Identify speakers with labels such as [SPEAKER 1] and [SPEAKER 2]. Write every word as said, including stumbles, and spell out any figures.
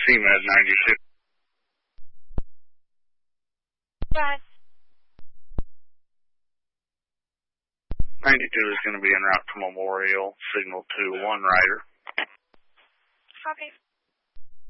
[SPEAKER 1] C M E D ninety-two.
[SPEAKER 2] Bye.
[SPEAKER 1] ninety-two is going to be en route to Memorial, signal to one rider.
[SPEAKER 2] Copy.